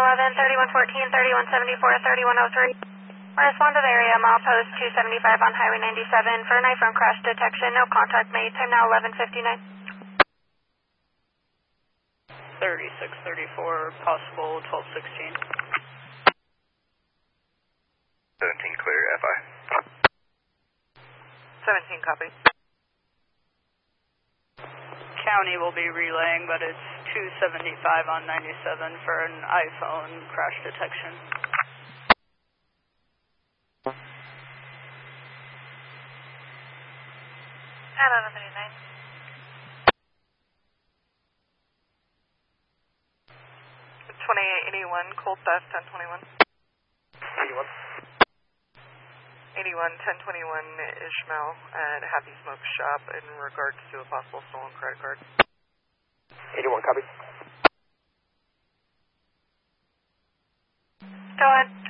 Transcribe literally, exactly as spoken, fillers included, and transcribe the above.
eleven, thirty-one fourteen, thirty-one seventy-four, thirty-one oh three. Respond to the area, milepost two seventy-five on Highway ninety-seven for an iPhone crash detection. No contact made. Time now eleven fifty-nine. thirty-six thirty-four, possible twelve sixteen. seventeen clear, F I. seventeen copy. County will be relaying, but it's two seventy-five on ninety-seven for an iPhone crash detection. eleven thirty-nine. twenty-eight eighty-one, cold theft, ten twenty-one. eighty-one. eighty-one, ten twenty-one, Ishmael at Happy Smoke Shop in regards to a possible stolen credit card. eighty-one, copy. Go ahead.